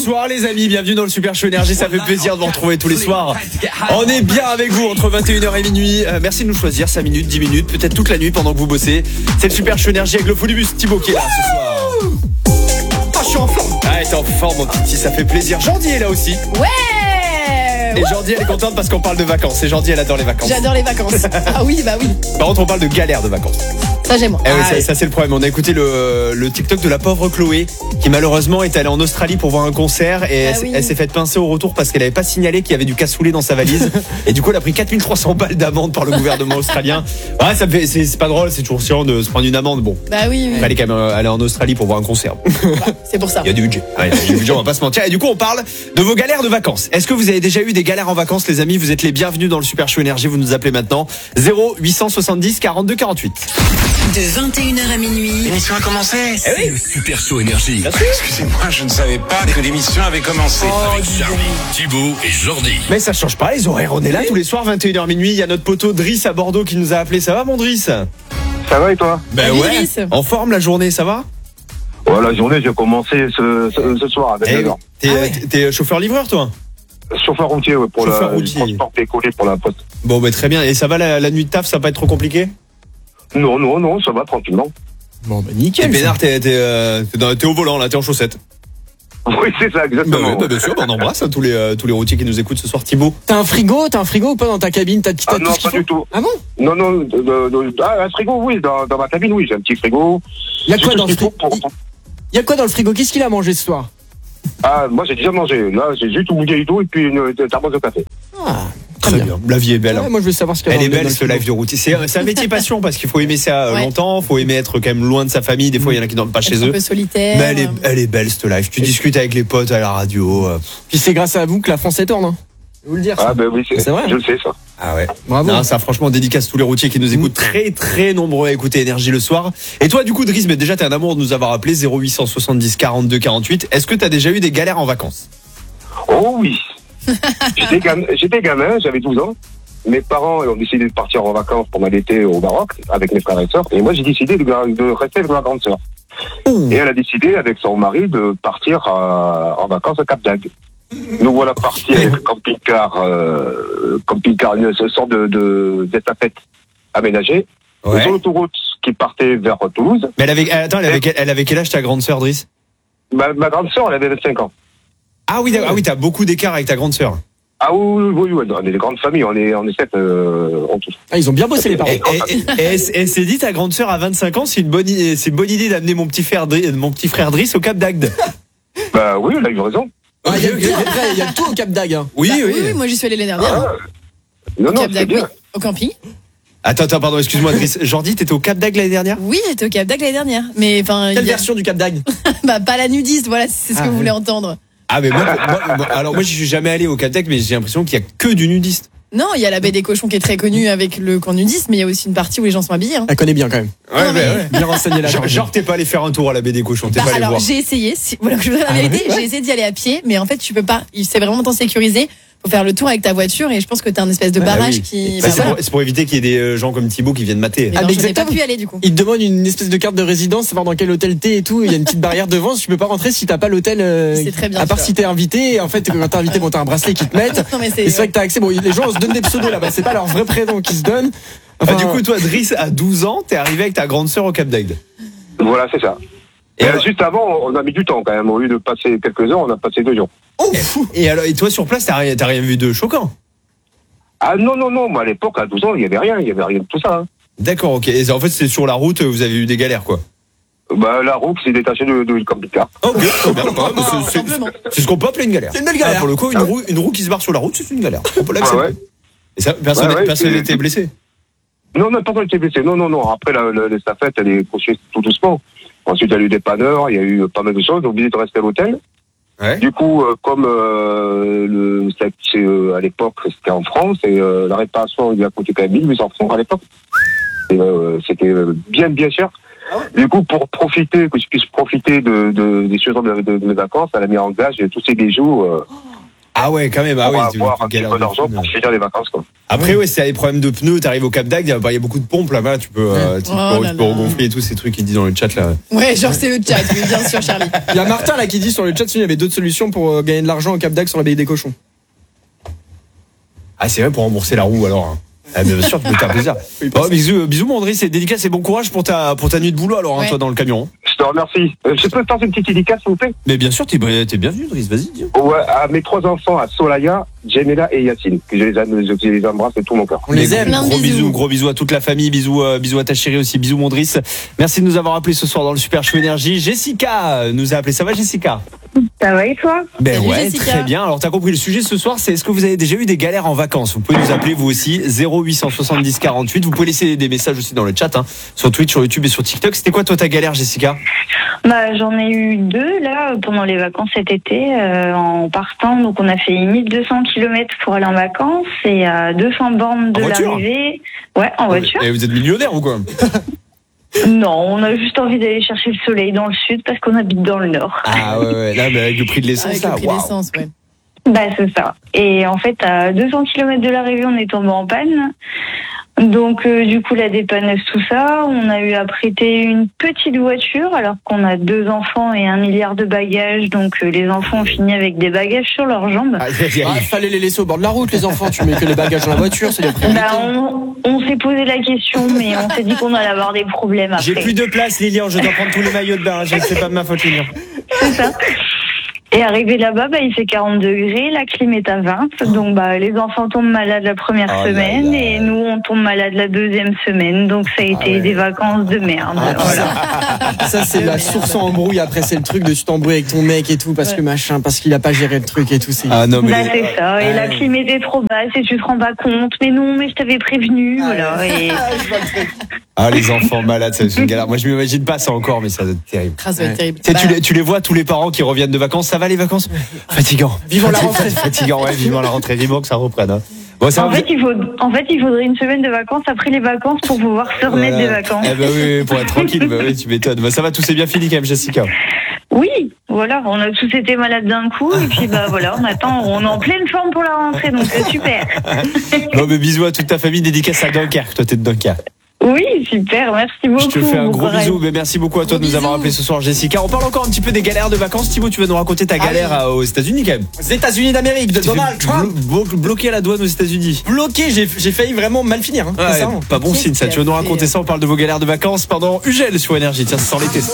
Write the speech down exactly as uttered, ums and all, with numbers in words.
Bonsoir les amis, bienvenue dans le Super Show Énergie, ça fait plaisir de vous retrouver tous les soirs. On est bien avec vous entre vingt et une heures et minuit. Euh, merci de nous choisir, cinq minutes, dix minutes, peut-être toute la nuit pendant que vous bossez. C'est le Super Show Énergie avec le fou du bus Thibaut qui est là ce soir. Ah, je suis en forme. Ah, t'es en forme mon petit, ça fait plaisir. Jordi est là aussi. Ouais. Et Jordi elle est contente parce qu'on parle de vacances. Et Jordi elle adore les vacances. J'adore les vacances. Ah oui, bah oui. Par contre on parle de galère de vacances. Ça j'aime. Eh oui, ça, ça c'est le problème. On a écouté le, le TikTok de la pauvre Chloé qui malheureusement est allée en Australie pour voir un concert et ah elle, oui. elle s'est fait pincer au retour parce qu'elle avait pas signalé qu'il y avait du cassoulet dans sa valise. Et du coup elle a pris quatre mille trois cents balles d'amende par le gouvernement australien. Ouais, ça me fait, c'est, c'est pas drôle, c'est toujours chiant de se prendre une amende. Bon. Bah oui, oui. Il fallait quand même aller en Australie pour voir un concert. Bah, c'est pour ça. Il y a du budget. Ouais, il y a du budget, on va pas se mentir. Et du coup on parle de vos galères de vacances. Est-ce que vous avez déjà eu des galères en vacances les amis? Vous êtes les bienvenus dans le Super Show Énergie. Vous nous appelez maintenant zéro huit cent soixante-dix quarante-deux quarante-huit. De vingt et une heures à minuit. L'émission a commencé. Eh oui. C'est le Super Show Énergie. Excusez-moi, je ne savais pas que l'émission avait commencé. Avec Charlie, Thibaut et Jordi. Mais ça change pas les horaires, on est là tous les soirs vingt et une heures minuit. Il y a notre poteau Driss à Bordeaux qui nous a appelé. Ça va mon Driss? Ça va et toi? Ben Salut, ouais. Driss. En forme la journée, ça va? Ouais, la journée, j'ai commencé ce, ce, ce soir avec Eh, les gens. T'es, Ah ouais. t'es- t'es chauffeur-livreur toi? Chauffeur routier, ouais, pour Chauffeur la, routier. le transport décollé pour la poste. Bon bah très bien. Et ça va la, la nuit de taf, ça va pas être trop compliqué? Non, non, non, ça va tranquillement. Bon bah nickel. T'es pénard, t'es, t'es, euh, t'es, dans- t'es au volant là, t'es en chaussettes. Oui, c'est ça, Bah, exactement. ouais, bah, bien sûr, bah, on embrasse hein, tous les euh, tous les routiers qui nous écoutent ce soir. Thibaut. T'as un frigo, t'as un frigo ou pas dans ta cabine? T'as, t'as Ah tout non, ce qu'il pas faut du tout. Ah bon? Non, non, de, de, de- ah, un frigo, oui, dans, dans ma cabine, oui, j'ai un petit frigo. Il y a J'ai quoi tout dans ce le qu'il faut frigo? pour- Il y a quoi dans le frigo? Qu'est-ce qu'il a mangé ce soir? Ah, moi, j'ai déjà mangé. Là, j'ai juste une bouteille d'eau et puis une, une thermos de café. Ah, Très bien. La vie est belle. hein. Ouais, moi je veux savoir ce qu'il y a Elle est dans le- belle dans le ce frigo. live du routier. C'est, c'est un métier passion parce qu'il faut aimer ça euh, Ouais. longtemps, faut aimer être quand même loin de sa famille. Des fois il y en a qui dorment pas chez Être un eux. peu solitaire. Mais elle est, elle est belle cette live. Tu discutes avec les potes à la radio. euh, Puis c'est grâce à vous que la France est tourne, hein. Je vais vous le dire. ça. Ah, ben oui, c'est, C'est vrai. je le sais, ça. Ah ouais. Bravo. Non, ça franchement dédicace tous les routiers qui nous écoutent, très très nombreux à écouter Énergie le soir. Et toi du coup Driss, mais déjà t'es un amour de nous avoir appelé zéro huit cent soixante-dix quarante-deux quarante-huit. Est-ce que t'as déjà eu des galères en vacances? Oh oui. j'étais, gamin, j'étais gamin, j'avais douze ans. Mes parents ont décidé de partir en vacances pendant l'été au Maroc avec mes frères et sœurs. Et moi, j'ai décidé de, de rester avec ma grande sœur. Et elle a décidé, avec son mari, de partir à- en vacances à Cap d'Agde. Nous voilà partis avec le camping-car, euh, camping-car, une sorte de, de, d'estafette aménagée. Ouais. Et sur l'autoroute qui partait vers Toulouse, Mais elle avait, attends, elle avait, quel- elle avait quel âge ta grande sœur Driss? ma, ma grande sœur, elle avait vingt-cinq ans. Ah oui, d'accord. Ah oui, t'as beaucoup d'écart avec ta grande sœur. Ah oui, oui, oui, on est des grandes familles, on est, on est sept euh, en tout. Ah, ils ont bien bossé les parents. Et, et, et- et elle, s- elle s'est dit, ta grande sœur à vingt-cinq ans, c'est une bonne, i- c'est une bonne idée d'amener mon petit frère, Dri- mon petit frère Driss au Cap d'Agde. Bah oui, elle a eu raison. Ah, il y a le tout, après, il y a le tout au Cap d'Agde, hein. Oui, Bah, oui. oui, oui, moi j'y suis allée l'année dernière. Ah, non, Au non, Cap c'est d'Agde, oui. bien. Au camping. Attends, attends, pardon, excuse-moi, Driss. Jordi, t'étais au Cap d'Agde l'année dernière? Oui, j'étais au Cap d'Agde l'année dernière. Mais enfin, Quelle il y a- version du Cap d'Agde? bah pas la nudiste, voilà, c'est ce Ah, que vous ouais. voulez entendre. Ah, mais moi, moi- moi- alors moi, je suis jamais allé au Cap d'Agde, mais j'ai l'impression qu'il y a que du nudiste. Non, il y a la baie des cochons qui est très connue avec le camp nudiste, mais il y a aussi une partie où les gens sont habillés. Hein. Elle connaît bien quand même. Ouais, Non, mais- Bien renseignée la Genre, Georgie. genre, t'es pas allé faire un tour à la baie des cochons, t'es Bah, pas allé alors voir. j'ai essayé, si, voilà, je vous dis la Ah vérité, ouais, ouais. j'ai essayé d'y aller à pied, mais en fait tu peux pas, il- c'est vraiment temps sécurisé. Faut faire le tour avec ta voiture et je pense que t'as un espèce de Bah barrage oui. qui. Bah, bah, c'est, voilà. pour, c'est pour éviter qu'il y ait des euh, gens comme Thibaut qui viennent mater. Mais Ah, non, mais je n'ai pas exactement. pu y aller du coup. Ils te demandent une espèce de carte de résidence, savoir dans quel hôtel t'es et tout. Il y a une petite barrière devant. Tu peux pas rentrer si t'as pas l'hôtel. euh, C'est très bien, À part tu si t'es invité. Et en fait, quand t'es invité, bon, t'as un bracelet qui te mettent. Non mais c'est. Et c'est vrai que t'as accès. Bon, les gens se donnent des pseudos là-bas. C'est pas leur vrai prénom qui se donnent. Enfin, Ah, du coup, toi, Driss, à douze ans, t'es arrivé avec ta grande sœur au Cap d'Agde. Voilà, c'est ça. Et Et euh, alors- juste avant, on a mis du temps quand même. Au lieu de passer quelques heures, on a passé deux jours. Et alors, et toi, sur place, t'as rien, t'as rien vu de choquant? Ah non, non, non, moi à l'époque, à douze ans, il n'y avait rien, il n'y avait rien de tout ça. Hein. D'accord, ok. Et en fait, c'est sur la route, vous avez eu des galères, quoi. Bah, la roue qui s'est détachée de, de, du camping-car. Ok, très bien. Ouais, mais c'est- c'est, Simplement. c'est ce qu'on peut appeler une galère. C'est une belle galère. Ah, pour le coup, une roue, une roue qui se barre sur la route, c'est une galère. On peut Ouais, l'accepter. ouais. Et ça, personne Ouais, ouais, personne c'est- n'était blessé. Non, non, personne n'était blessé. Non, non, non. Après, la, la, l'estafette, elle est poursuivie tout doucement. Ensuite, il y a eu des panneurs, il y a eu pas mal de choses. On a obligé de rester à l'hôtel. Ouais. Du coup, euh, comme euh, le, c'est, c'est, euh, à l'époque, c'était en France, et euh, la réparation, il a coûté quand même mille huit cents francs à l'époque. Et, euh, c'était euh, bien, bien cher. Du coup, pour profiter, que je puisse profiter de, de, des séjours de, de, de mes vacances, elle a mis en gage tous ces bijoux. Euh, Ah ouais, quand même. Ah On oui, va tu- avoir tu un petit galères peu de d'argent thunes. pour finir les vacances, quoi. Après, ouais, c'est des problèmes de pneus. T'arrives au Cap d'Agde, il y a bah, il y a beaucoup de pompes là-bas. Tu peux, euh, tu, Oh peux, là tu peux là. regonfler et tout ces trucs qu'il dit dans le chat là. Ouais, genre c'est le chat, oui, bien sûr, Charlie. Il y a Martin là qui dit sur le chat, il y avait d'autres solutions pour euh, gagner de l'argent au Cap d'Agde sur la baie des cochons. Ah, c'est vrai pour rembourser la roue alors. hein. Ah, bien sûr, tu peux te faire plaisir. Bon, bisous, bisous, mon André, c'est dédicace et bon courage pour ta, pour ta nuit de boulot alors, hein, Ouais. toi dans le camion. Je te remercie. Euh, Je peux te faire une petite dédicace, s'il vous plaît? Mais bien sûr, t'es, t'es bienvenu, Driss, vas-y, dis. Ouais, à mes trois enfants, à Solaya, Jenela et Yacine, que je les, aime- je les embrasse de tout mon cœur. On les aime. Plein de Gros bisous. bisous. gros bisous à toute la famille, bisous, euh, bisous à ta chérie aussi, bisous mon Driss. Merci de nous avoir appelé ce soir dans le Super Show Énergie. Jessica nous a appelé, ça va Jessica? Ça va et toi? Ben Salut, ouais, Jessica. très bien. Alors t'as compris le sujet ce soir, c'est est-ce que vous avez déjà eu des galères en vacances? Vous pouvez nous appeler vous aussi, zéro huit cent soixante-dix quarante-huit. Vous pouvez laisser des messages aussi dans le chat, hein, sur Twitch, sur YouTube et sur TikTok. C'était quoi toi ta galère, Jessica? Bah, j'en ai eu deux là pendant les vacances cet été euh, en partant. Donc on a fait mille deux cents kilomètres pour aller en vacances et à deux cents bornes de En voiture l'arrivée. Ouais, en voiture. Et vous êtes millionnaire ou quoi? Non, on a juste envie d'aller chercher le soleil dans le sud parce qu'on habite dans le nord. Ah ouais, ouais, là, mais avec le prix de l'essence, Avec là, le prix waouh. d'essence, ouais. Bah c'est ça. Et en fait à deux cents kilomètres de l'arrivée, on est tombé en panne. Donc euh, du coup la dépanneuse, tout ça, on a eu à prêter une petite voiture alors qu'on a deux enfants et un milliard de bagages. Donc euh, les enfants ont fini avec des bagages sur leurs jambes. Aïe, aïe, Ah, aïe. fallait les laisser au bord de la route, les enfants. Tu mets que les bagages dans la voiture, c'est les priorités. Bah, on, on s'est posé la question, mais on s'est dit qu'on allait avoir des problèmes après. J'ai plus de place, Lilian, je dois prendre tous les maillots de bain. Je- C'est pas de ma faute, Lilian. C'est ça. Et arrivé là-bas, bah, il fait quarante degrés, la clim est à vingt. Donc bah, les enfants tombent malades la première Oh là semaine là. et nous, on tombe malade la deuxième semaine. Donc ça a été ouais. des vacances de merde. Ah, Voilà. Ça, c'est la source en embrouille. Après, c'est le truc de tu t'embrouilles avec ton mec et tout, parce que machin, parce qu'il a pas géré le truc et tout. C'est... Ah non, mais. Bah, c'est ça. Et Ouais. la clim était trop basse et tu te rends pas compte. Mais non, mais je t'avais prévenu. Voilà. Et... Ah, les enfants malades, c'est une galère. Moi, je m'imagine pas ça encore, mais ça doit être terrible. Ah, ça va être Ouais. terrible. Tu sais, tu Bah, les, tu les vois, tous les parents qui reviennent de vacances. Ça va les vacances? Fatigant. Vivant la rentrée. Fatigant, ouais, vivant la rentrée. Vivant que ça reprenne. Hein. Bon, ça En va, fait, il faut, en fait, il faudrait une semaine de vacances après les vacances pour pouvoir se remettre Voilà. des vacances. Eh ben oui, oui, pour être tranquille, bah oui, tu m'étonnes. Bah, ça va, tout s'est bien fini quand même, Jessica. Oui, voilà, on a tous été malades d'un coup et puis bah voilà, on attend, on est en pleine forme pour la rentrée, donc c'est super. Bon, mais bisous à toute ta famille, dédicace à Dunkerque. Toi, t'es de Dunkerque. Oui, super, merci beaucoup. Je te fais un bon gros courage. bisou. Mais merci beaucoup à toi de Gros nous avoir bisous. appelé ce soir, Jessica. On parle encore un petit peu des galères de vacances. Thibaut, tu vas nous raconter ta Ah galère oui. à- aux États-Unis quand même. Aux États-Unis d'Amérique, de Tu t'es Donald fait Trump. blo- blo- bloqué à la douane aux États-Unis. Bloqué, j'ai, j'ai failli vraiment mal finir. Hein, Ouais, sincèrement. pas bon Qu'est-ce signe ça. qu'il Tu vas a nous fait raconter ça. On parle de vos galères de vacances pendant Ugel sur Énergie. Tiens, ça sent l'été.